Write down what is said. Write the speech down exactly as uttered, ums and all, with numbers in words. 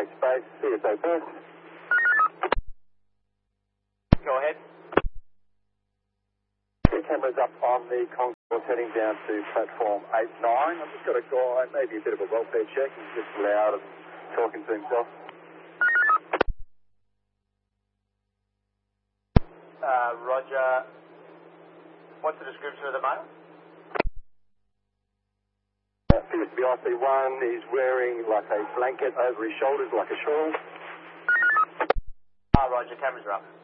Take space, C S O first. Go ahead. The camera's up on the concourse heading down to platform eight nine. I've just got a guy, maybe a bit of a welfare check. He's just loud and talking to himself. Uh, Roger. What's the description of the male? Appears to be I C one. He's wearing like a blanket over his shoulders, like a shawl. Ah, Roger. Cameras are up.